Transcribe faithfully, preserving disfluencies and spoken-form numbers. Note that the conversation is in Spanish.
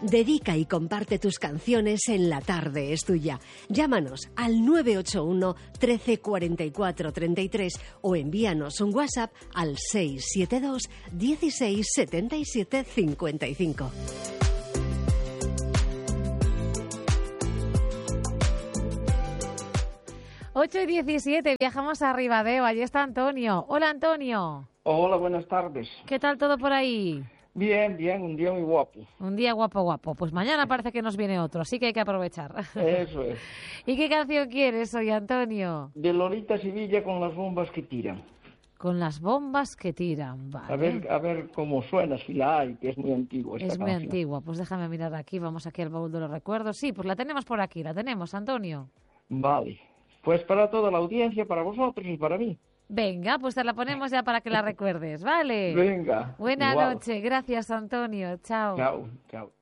Dedica y comparte tus canciones en La Tarde es Tuya. Llámanos al nueve ocho uno, trece, cuarenta y cuatro, treinta y tres o envíanos un WhatsApp al seis siete dos, dieciséis, setenta y siete, cincuenta y cinco. ocho y diecisiete, viajamos a Ribadeo, allí está Antonio. Hola, Antonio. Hola, buenas tardes. ¿Qué tal todo por ahí? Bien, bien, un día muy guapo. Un día guapo, guapo. Pues mañana parece que nos viene otro, así que hay que aprovechar. Eso es. ¿Y qué canción quieres hoy, Antonio? De Lolita Sevilla con las bombas que tiran. Con las bombas que tiran, vale. A ver, a ver cómo suena, si la hay, que es muy antigua esta Es muy canción. antigua, pues déjame mirar aquí, vamos aquí al baúl de los recuerdos. Sí, pues la tenemos por aquí, la tenemos, Antonio. Vale. Pues para toda la audiencia, para vosotros y para mí. Venga, pues te la ponemos ya para que la recuerdes, ¿vale? Venga. Buena igual. noche, gracias, Antonio. Chao. Chao, chao.